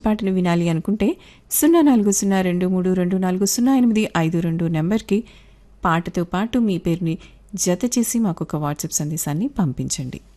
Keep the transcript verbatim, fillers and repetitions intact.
పాటను వినాలి అనుకుంటే సున్నా నాలుగు సున్నా రెండు మూడు రెండు నాలుగు సున్నా ఎనిమిది ఐదు రెండు నెంబర్కి పాటతో పాటు మీ పేరుని జత చేసి మాకు ఒక వాట్సాప్ సందేశాన్ని పంపించండి.